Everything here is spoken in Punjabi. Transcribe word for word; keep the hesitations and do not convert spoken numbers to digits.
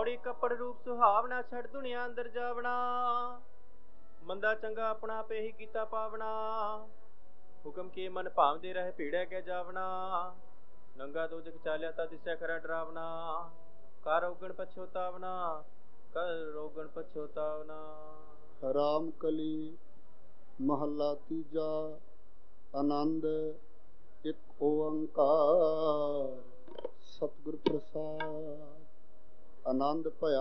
ਕੌੜੀ ਕੱਪੜ ਰੂਪ ਸੁਹਾਵਣਾ, ਛੱਡ ਦੁਨੀਆ ਅੰਦਰ ਜਾਵਣਾ। ਮੰਦਾ ਚੰਗਾ ਆਪਣਾ ਆਪੇ ਹੀ ਕੀਤਾ ਪਾਵਣਾ। ਹੁਕਮ ਕੀ ਮਨ ਭਾਵਦੇ ਰਹੇ ਭੀੜੈ ਕੇ ਜਾਵਣਾ। ਨੰਗਾ ਦੋਜਕ ਚਾਲਿਆ ਤਾਂ ਦਿਸਿਆ ਖਰਾ ਡਰਾਵਣਾ। ਕਰ ਔਗਣ ਪਛੋਤਾਵਣਾ, ਕਰ ਔਗਣ ਪਛੋਤਾਵਣਾ। ਰਾਮ ਕਲੀ ਮਹੱਲਾ ਤੀਜਾ। ਆਨੰਦ ਇੱਕ ਓੰਕਾਰ ਸਤਿਗੁਰ ਪ੍ਰਸਾਦਿ। ਆਨੰਦ ਭਇਆ